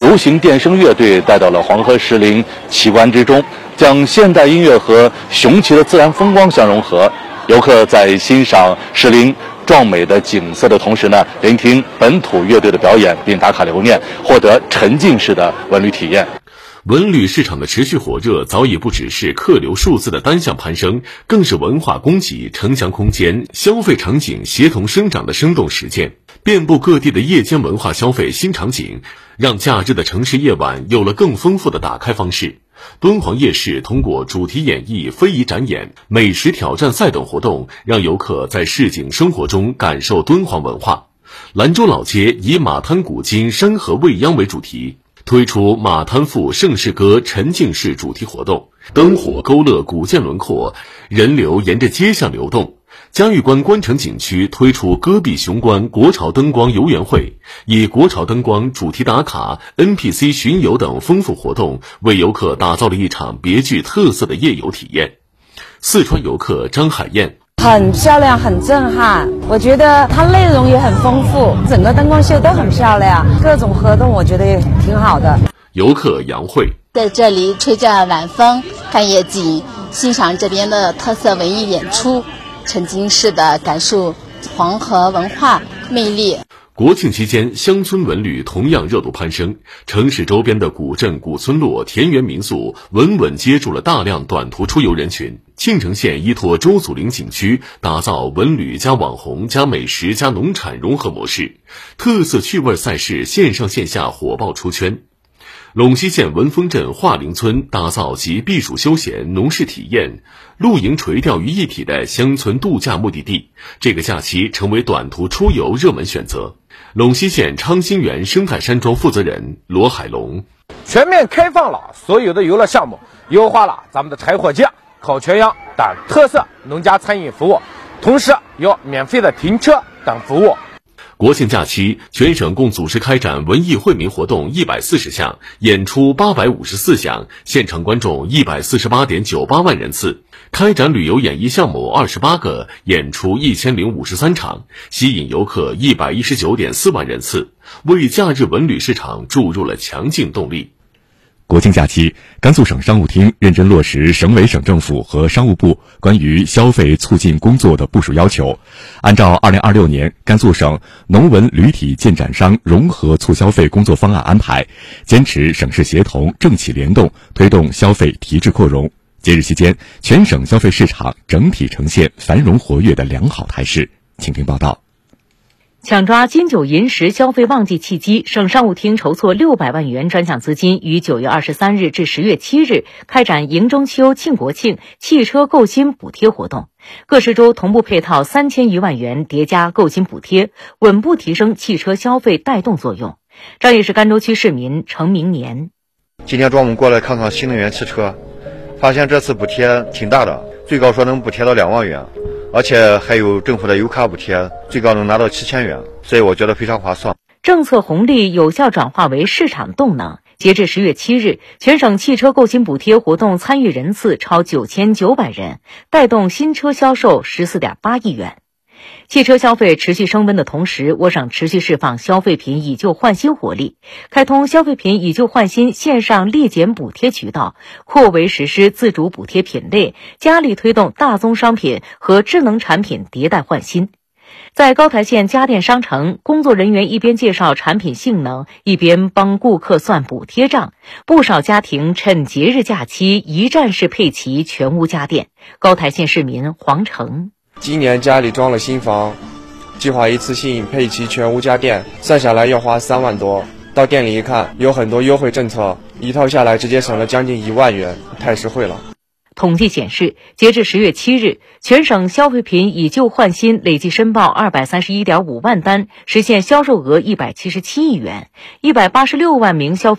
流行电声乐队带到了黄河石林奇观之中，将现代音乐和雄奇的自然风光相融合。游客在欣赏石林壮美的景色的同时呢，聆听本土乐队的表演，并打卡留念，获得沉浸式的文旅体验。 文旅市场的持续火热，早已不只是客流数字的单向攀升，更是文化供给、城乡空间、消费场景协同生长的生动实践。遍布各地的夜间文化消费新场景，让假日的城市夜晚有了更丰富的打开方式。敦煌夜市通过主题演绎、非遗展演、美食挑战赛等活动，让游客在市井生活中感受敦煌文化。兰州老街以马滩古今、山河未央为主题，推出马滩赋盛世歌沉浸式主题活动，灯火勾勒古建轮廓，人流沿着街巷流动。嘉峪关关城景区推出戈壁雄关国潮灯光游园会，以国潮灯光主题打卡、NPC 巡游等丰富活动，为游客打造了一场别具特色的夜游体验。四川游客张海燕： 很漂亮，很震撼，我觉得它内容也很丰富，整个灯光秀都很漂亮，各种活动我觉得也挺好的。 游客杨慧： 在这里吹着晚风，看夜景，欣赏这边的特色文艺演出，沉浸式的感受黄河文化魅力。 国庆期间，乡村文旅同样热度攀升，城市周边的古镇、古村落、田园民宿稳稳接住了大量短途出游人群。庆城县依托周祖陵景区，打造文旅加网红加美食加农产融合模式，特色趣味赛事线上线下火爆出圈。陇西县文峰镇华陵村打造集避暑休闲、农事体验、露营垂钓于一体的乡村度假目的地，这个假期成为短途出游热门选择。陇西县昌兴园生态山庄负责人罗海龙： 全面开放了所有的游乐项目，优化了咱们的柴火街、烤全羊等特色农家餐饮服务，同时有免费的停车等服务。 国庆假期，全省共组织开展文艺惠民活动140项，演出854项，现场观众148.98万人次，开展旅游演艺项目28个，演出1053场，吸引游客119.4万人次，为假日文旅市场注入了强劲动力。 国庆假期，甘肃省商务厅认真落实省委省政府和商务部关于消费促进工作的部署要求，按照2026年甘肃省农文旅体建展商融合促消费工作方案安排，坚持省市协同、政企联动，推动消费提质扩容。节日期间，全省消费市场整体呈现繁荣活跃的良好态势。请听报道。 抢抓金九银十消费旺季契机，省商务厅筹措600万元专项资金，于9月23日至10月7日开展迎中秋、庆国庆汽车购金补贴活动，各市州同步配套3000余万元叠加购金补贴，稳步提升汽车消费带动作用。张掖市甘州区市民程明年： 今天中午过来看看新能源汽车，发现这次补贴挺大的，最高说能补贴到2万元。而且还有政府的油卡补贴，最高能拿到7000元，所以我觉得非常划算。 政策红利有效转化为市场动能。截至10月7日，全省汽车购金补贴活动参与人次超9900人，带动新车销售14.8亿元。汽车消费持续升温的同时，我省持续释放消费品以旧换新活力，开通消费品以旧换新线上立减补贴渠道，扩围实施自主补贴品类，加力推动大宗商品和智能产品迭代换新。在高台县家电商城，工作人员一边介绍产品性能，一边帮顾客算补贴账，不少家庭趁节日假期一站式配齐全屋家电。高台县市民黄成： 今年家里装了新房，计划一次性配齐全屋家电，算下来要花3万多。到店里一看，有很多优惠政策，一套下来直接省了将近1万元，太实惠了。 统计显示，截至10月7日，全省消费品以旧换新累计申报231.5万单，实现销售额177亿元，186万名消费